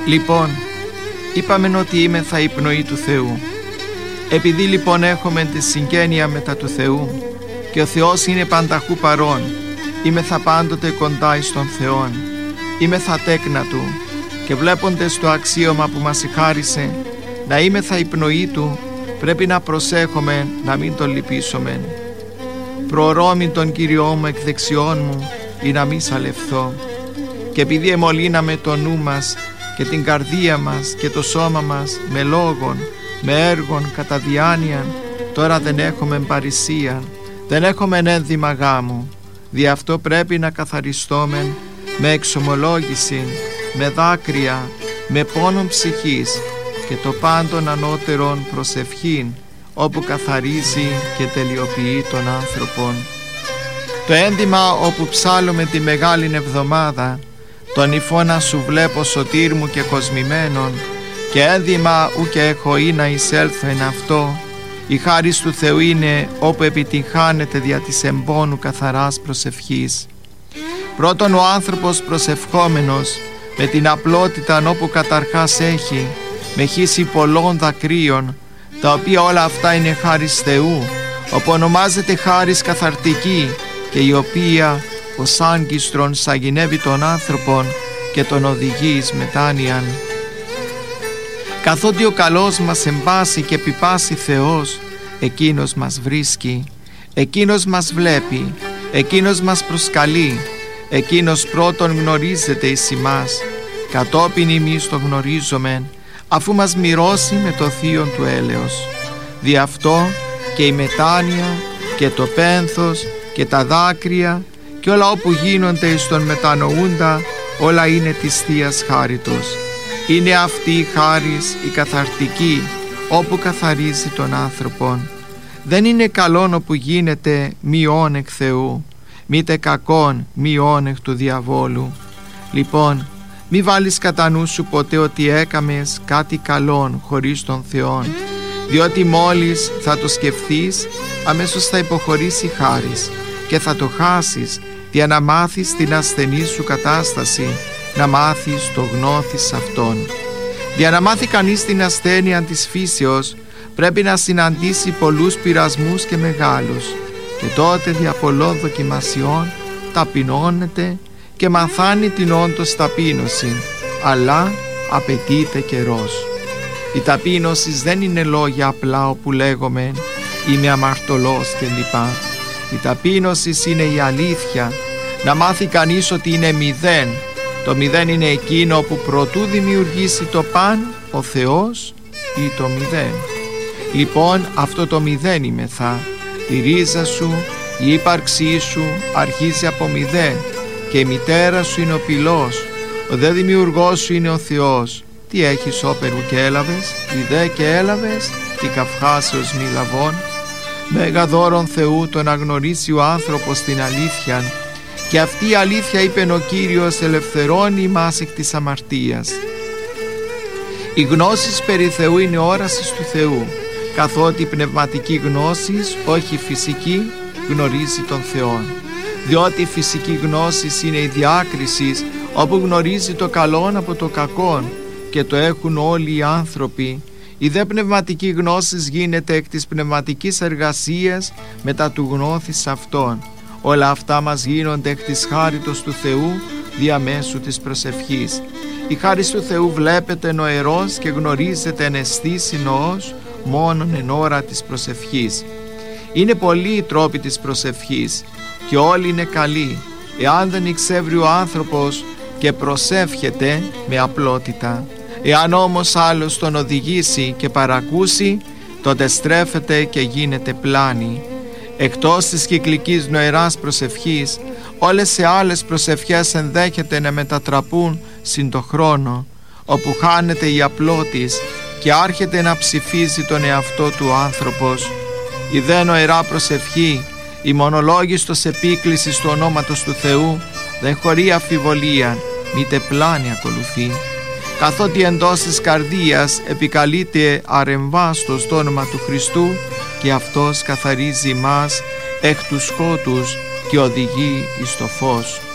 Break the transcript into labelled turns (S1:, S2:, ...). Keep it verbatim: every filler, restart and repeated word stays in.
S1: Λοιπόν, είπαμε ότι είμαι θα η πνοή του Θεού. Επειδή λοιπόν έχουμε τη συγγένεια μετά του Θεού και ο Θεός είναι πανταχού παρών, είμαι θα πάντοτε κοντά εις τον Θεόν, είμαι θα τέκνα Του, και βλέποντες το αξίωμα που μας χάρισε να είμαι θα η πνοή Του, πρέπει να προσέχουμε να μην τον λυπήσουμε. Προωρώμην τον Κύριό μου εκ δεξιών μου, ή να μη σαλευθώ. Και επειδή εμολύναμε το νου μας και την καρδία μας και το σώμα μας με λόγων, με έργων, κατά διάνοια, τώρα δεν έχουμε παρησία, δεν έχουμε ένδυμα γάμου. Δι' αυτό πρέπει να καθαριστούμε με εξομολόγηση, με δάκρυα, με πόνον ψυχής και το πάντων ανώτερον προσευχήν, όπου καθαρίζει και τελειοποιεί τον άνθρωπον. Το ένδυμα όπου ψάλλουμε τη Μεγάλην Εβδομάδα, τον υφώνα σου βλέπω σωτήρ μου και κοσμημένον, και ένδυμα ου και έχω ή να εισέλθω εν αυτό, η χάρις του Θεού είναι όπου επιτυγχάνεται δια της εμπόνου καθαράς προσευχής. Πρώτον ο άνθρωπος προσευχόμενος με την απλότητα όπου καταρχάς έχει, με χύση πολλών δακρύων, τα οποία όλα αυτά είναι χάρις Θεού, όπου ονομάζεται χάρις καθαρτική, και η οποία ως άγκιστρον σαγηνεύει τον άνθρωπον και τον οδηγεί εις μετάνοιαν. Καθότι ο καλός μας εμπάσει και επιπάσει Θεός, εκείνος μας βρίσκει, εκείνος μας βλέπει, εκείνος μας προσκαλεί, εκείνος πρώτον γνωρίζεται εις ημάς, κατόπιν εμείς το γνωρίζομεν, αφού μας μοιρώσει με το θείον του έλεος. Δι' αυτό και η μετάνοια και το πένθος και τα δάκρυα και όλα όπου γίνονται εις τον μετανοούντα, όλα είναι της Θείας χάριτος. Είναι αυτή η χάρις η καθαρτική, όπου καθαρίζει τον άνθρωπον. Δεν είναι καλόν όπου γίνεται μειών εκ Θεού, μήτε κακόν μειών εκ του διαβόλου. Λοιπόν, μη βάλεις κατά νου σου ποτέ ότι έκαμες κάτι καλόν χωρίς τον Θεόν, διότι μόλις θα το σκεφτείς, αμέσως θα υποχωρήσει χάρις και θα το χάσεις, για να μάθεις την ασθενή σου κατάσταση, να μάθεις το γνώθεις αυτόν. Για να μάθει κανείς την ασθένεια της φύσεως, πρέπει να συναντήσει πολλούς πειρασμούς και μεγάλους, και τότε δια πολλών δοκιμασιών ταπεινώνεται και μαθάνει την όντως ταπείνωση, αλλά απαιτείται καιρός. Η ταπείνωση δεν είναι λόγια απλά όπου λέγομαι είμαι αμαρτωλός κλπ. Η ταπείνωση είναι η αλήθεια, να μάθει κανείς ότι είναι μηδέν. Το μηδέν είναι εκείνο που προτού δημιουργήσει το παν ο Θεός ή το μηδέν. Λοιπόν, αυτό το μηδέν είμεθα. Η ρίζα σου, η ύπαρξή σου αρχίζει από μηδέν, και η μητέρα σου είναι ο πυλός, ο δε δημιουργός σου είναι ο Θεός. Τι έχεις όπερου και έλαβες, η δε και έλαβες, τι καυχάσεως μη λαβών. Μέγα δώρον Θεού το να γνωρίσει ο άνθρωπος την αλήθεια, και αυτή η αλήθεια είπεν ο Κύριος ελευθερώνει ημάς εκ της αμαρτίας. Η γνώση περί Θεού είναι όρασης του Θεού, καθότι η πνευματική γνώση, όχι φυσική, γνωρίζει τον Θεό. Διότι η φυσική γνώση είναι η διάκριση όπου γνωρίζει το καλόν από το κακόν, και το έχουν όλοι οι άνθρωποι. Η δε πνευματική γνώση γίνεται εκ της πνευματικής εργασίας μετά του γνώθης αυτών. Όλα αυτά μας γίνονται εκ της χάριτος του Θεού διαμέσου της προσευχής. Η χάρις του Θεού βλέπετε νοερός και γνωρίζεται εν αισθήσει νοός μόνον εν ώρα της προσευχής. Είναι πολλοί οι τρόποι της προσευχής και όλοι είναι καλοί, εάν δεν εξεύρει ο άνθρωπος και προσεύχεται με απλότητα. Εάν όμως άλλος τον οδηγήσει και παρακούσει, τότε στρέφεται και γίνεται πλάνη. Εκτός της κυκλικής νοεράς προσευχής, όλες σε άλλες προσευχές ενδέχεται να μετατραπούν συν το χρόνο, όπου χάνεται η απλότης και άρχεται να ψηφίζει τον εαυτό του άνθρωπος. Η δε νοερά προσευχή, η μονολόγιστος επίκλησης του ονόματος του Θεού, δεν χωρεί αφιβολία, μήτε πλάνη ακολουθεί. Καθότι εντός της καρδίας επικαλείται αρεμβάστος το όνομα του Χριστού, και αυτός καθαρίζει μας εκ του σκότους και οδηγεί εις το φως.